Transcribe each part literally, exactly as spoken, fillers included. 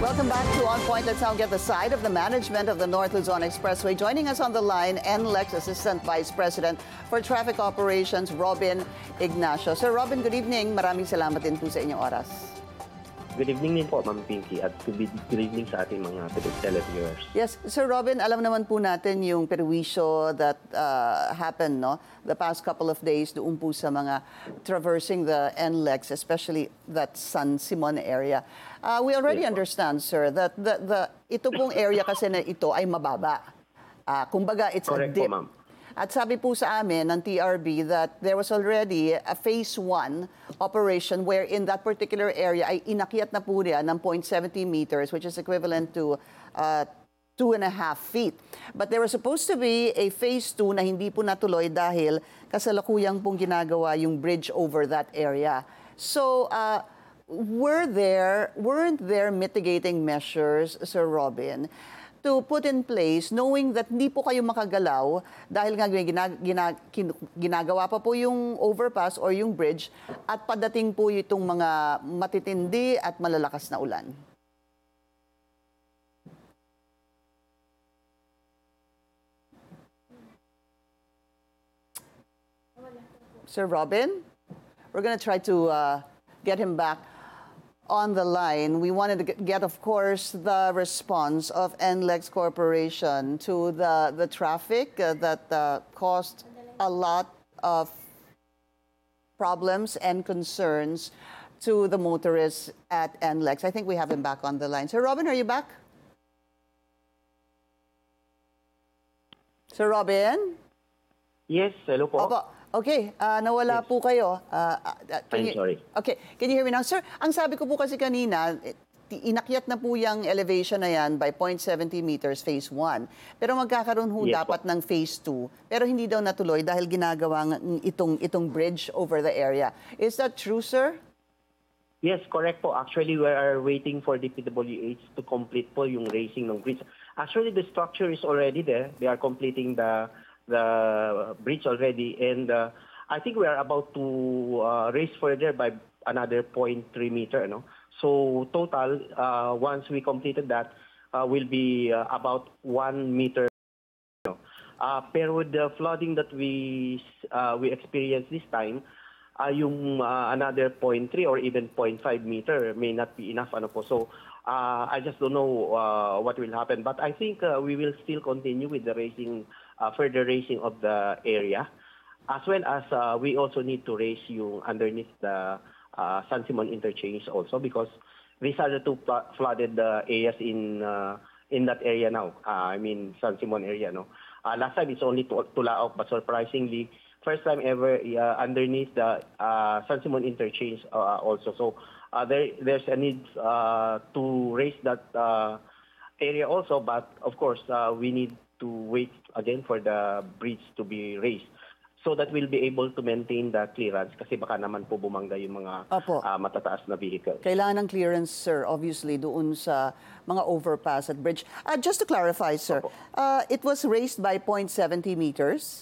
Welcome back to On Point. Let's now get the side of the management of the North Luzon Expressway. Joining us on the line, N L E X Assistant Vice President for Traffic Operations, Robin Ignacio. Sir Robin, good evening. Maraming salamat din po sa inyong oras. Good evening din po, Ma'am Pinky, at good evening sa ating mga televiewers. Yes, Sir Robin, alam naman po natin yung perwisyo that uh, happened no, the past couple of days doon po sa mga traversing the N L E X, especially that San Simon area. Uh, we already yes, understand, sir, that the, the, ito pong area kasi na ito ay mababa. Uh, kumbaga, it's Correct a dip. Po, ma'am. At sabi po sa amin ng T R B that there was already a phase one operation where in that particular area ay inakyat na po niya ng zero point seven zero meters, which is equivalent to uh, two and a half feet. But there was supposed to be a phase two na hindi po natuloy dahil kasalukuyang pong ginagawa yung bridge over that area. So, uh, were there, weren't there mitigating measures, Sir Robin, to put in place, knowing that hindi po kayo makagalaw dahil nga ginag ginag ginagawa pa po yung overpass or yung bridge at padating po itong mga matitindi at malalakas na ulan? Sir Robin, we're going to try to uh, get him back on the line. We wanted to get, of course, the response of N L E X Corporation to the, the traffic uh, that uh, caused a lot of problems and concerns to the motorists at N L E X. I think we have him back on the line. Sir Robin, are you back? Sir Robin? Yes, hello po. Opo. Okay, uh, nawala yes. po kayo. Uh, uh, I'm you, sorry. Okay, can you hear me now? Sir, ang sabi ko po kasi kanina, inakyat na po yung elevation na yan by zero point seven zero meters phase one. Pero magkakaroon ho yes, dapat po. ng phase two. Pero hindi daw natuloy dahil ginagawa itong, itong bridge over the area. Is that true, sir? Yes, correct po. Actually, we are waiting for the P W H to complete po yung raising ng bridge. Actually, the structure is already there. They are completing the the bridge already, and uh, I think we are about to uh, raise further by another zero point three meter. No? So total, uh, once we completed that, uh, will be uh, about one meter. No? Uh, pero with the flooding that we uh, we experienced this time, uh, yung uh, another zero point three or even zero point five meter may not be enough. Ano po. So uh, I just don't know uh, what will happen, but I think uh, we will still continue with the raising. Uh, further raising of the area, as well as uh, we also need to raise yung underneath the uh, San Simon interchange also, because these are the two flooded uh, areas in uh, in that area now. Uh, I mean San Simon area, no. Uh, last time it's only Tulaok, but surprisingly, first time ever uh, underneath the uh, San Simon interchange uh, also. So uh, there there's a need uh, to raise that uh, area also, but of course uh, we need to wait again for the bridge to be raised so that we'll be able to maintain the clearance kasi baka naman po bumangga yung mga uh, matataas na vehicle. Kailangan ng clearance, sir, obviously, doon sa mga overpass at bridge. Uh, just to clarify, sir, uh, it was raised by zero point seven zero meters?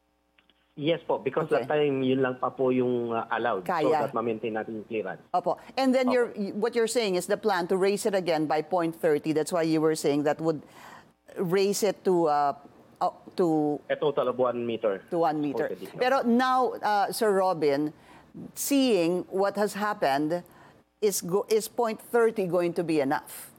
Yes po, because okay. That time yun lang pa po yung uh, allowed. Kaya. So that ma-maintain natin yung clearance. Opo. And then Opo. You're, what you're saying is the plan to raise it again by zero point three zero. That's why you were saying that would raise it to uh, uh, to a total of one meter. To one meter. Pero now, uh, Sir Robin, seeing what has happened, is go, is zero point three zero going to be enough?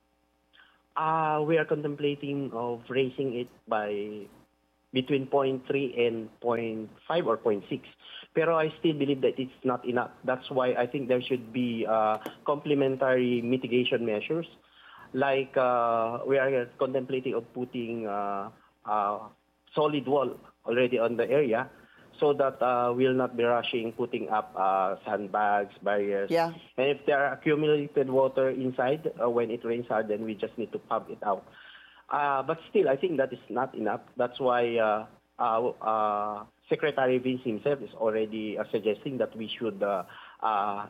Uh, we are contemplating of raising it by between zero point three and zero point five or zero point six. Pero I still believe that it's not enough. That's why I think there should be uh, complementary mitigation measures. Like uh, we are contemplating of putting uh, uh, solid wall already on the area so that uh, we'll not be rushing putting up uh, sandbags, barriers. Yeah. And if there are accumulated water inside uh, when it rains hard, then we just need to pump it out. Uh, but still, I think that is not enough. That's why uh, uh, uh, Secretary Vince himself is already uh, suggesting that we should uh, uh,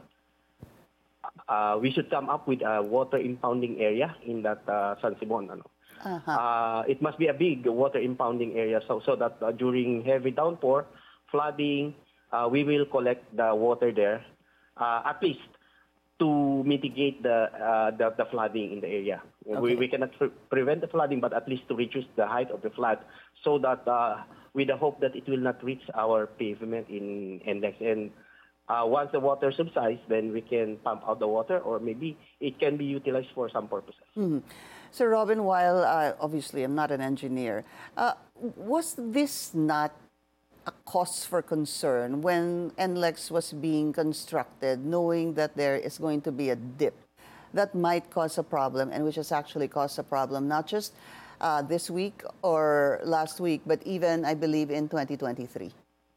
Uh, we should come up with a water impounding area in that uh, San Simon. Ano. Uh-huh. uh, it must be a big water impounding area so, so that uh, during heavy downpour, flooding, uh, we will collect the water there, uh, at least to mitigate the, uh, the the flooding in the area. We, Okay. we cannot pre- prevent the flooding, but at least to reduce the height of the flood, so that uh, with the hope that it will not reach our pavement in N L E X. And uh, once the water subsides, then we can pump out the water, or maybe it can be utilized for some purposes. Mm-hmm. Sir Robin, while uh, obviously I'm not an engineer, uh, was this not a cause for concern when N L E X was being constructed, knowing that there is going to be a dip that might cause a problem, and which has actually caused a problem not just uh, this week or last week, but even, I believe, in twenty twenty-three?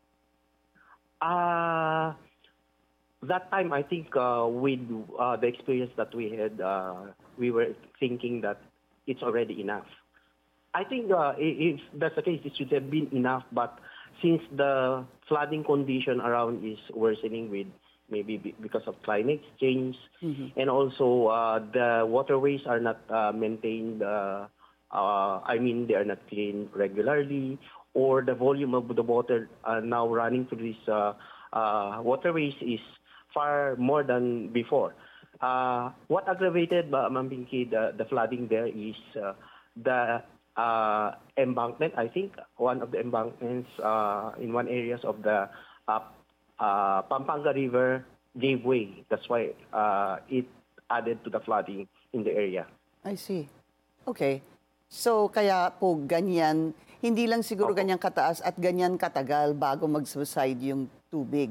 Uh, that time, I think uh, with uh, the experience that we had, uh, we were thinking that it's already enough. I think uh, i- if that's the case, it should have been enough. But since the flooding condition around is worsening with maybe be- because of climate change, and also uh, the waterways are not uh, maintained, uh, uh, I mean, they are not cleaned regularly, or the volume of the water uh, now running through these uh, uh, waterways is far more than before. Uh, what aggravated, uh, Ma'am Pinky, the, the flooding there is uh, the uh, embankment. I think one of the embankments uh, in one areas of the uh, uh, Pampanga River gave way. That's why uh, it added to the flooding in the area. I see. Okay. So, kaya po ganyan, hindi lang siguro Opo. ganyan kataas at ganyan katagal bago mag-subside yung tubig.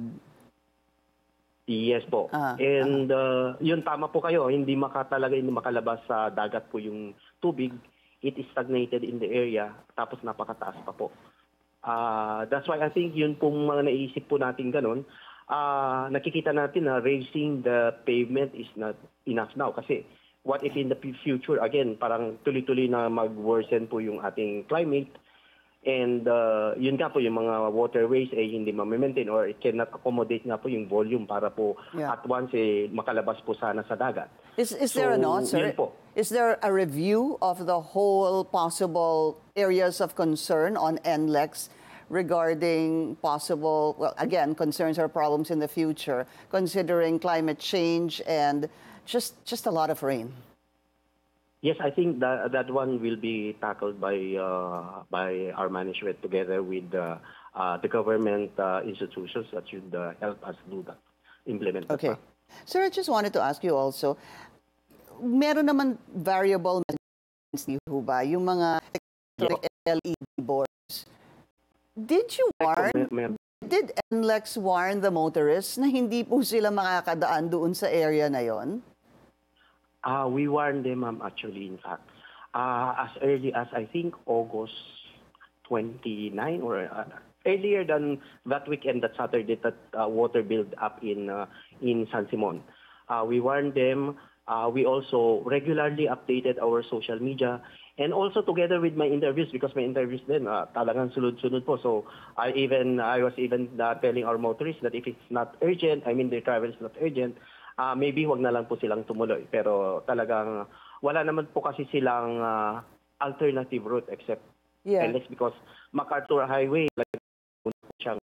Yes po. Ah, And uh, yun, tama po kayo. Hindi maka talaga hindi makalabas sa dagat po yung tubig. It is stagnated in the area, tapos napakataas pa po. Uh, that's why I think yun pong mga naisip po natin ganun. Uh, nakikita natin na raising the pavement is not enough now. Kasi what if in the future, again, parang tuloy-tuloy na mag-worsen po yung ating climate. And uh, yun nga po, yung mga waterways ay eh, hindi ma-maintain or it cannot accommodate nga po yung volume para po Yeah. at once eh, makalabas po sana sa dagat. Is, is there So, ano, sir? yun po. Is there a review of the whole possible areas of concern on N L E X regarding possible, well, again, concerns or problems in the future, considering climate change and just just a lot of rain? Yes, I think that that one will be tackled by uh, by our management together with uh, uh, the government uh, institutions that should uh, help us do that, implement that. Okay. Sir, I just wanted to ask you also, meron naman variable maintenance, di ho ba? Yung mga electric L E D boards. Did you warn, May- may- did N L E X warn the motorists na hindi po sila makakadaan doon sa area na yon? Uh, we warned them, ma'am, actually, in fact. Uh, as early as, I think, August twenty-ninth, or uh, earlier than that weekend, that Saturday, that uh, water build up in, uh, in San Simon. Uh, we warned them. Uh, we also regularly updated our social media. And also together with my interviews, because my interviews then, uh, talagang sunod-sunod po. So I even, I was even uh, telling our motorists that if it's not urgent, I mean, their travel is not urgent, Uh, maybe wag na lang po silang tumuloy. Pero talagang wala naman po kasi silang uh, alternative route except Yeah. N L E X because MacArthur Highway, like, siyang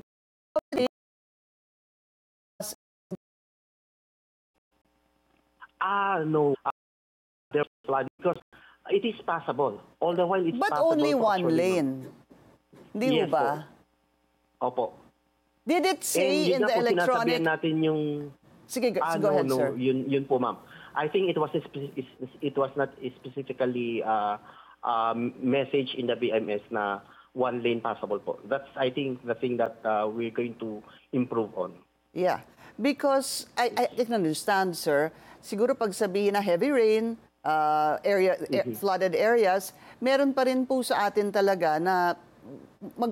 ah, no. Uh, there's flood because it is passable. All the while it's But passable. only to one actually- lane. Di ho Yes ba? po. Opo. Did it And say yun in nga the po, electronic... sinasabihan natin yung Sige, go, Ah, go no, ahead, no. sir. Yun, yun po, ma'am. I think it was a speci- it was not specifically uh, um, message in the B M S na one lane passable po. That's, I think, the thing that uh, we're going to improve on. Yeah. Because I, I, I can understand, sir, siguro pag sabihin na heavy rain, uh, area, Mm-hmm. eh, flooded areas, meron pa rin po sa atin talaga na mag,